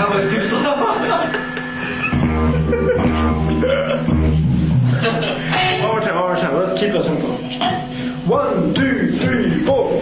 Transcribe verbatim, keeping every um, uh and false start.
Yeah, but it's too slow. One more time, one more time. Let's keep the tempo. One, two,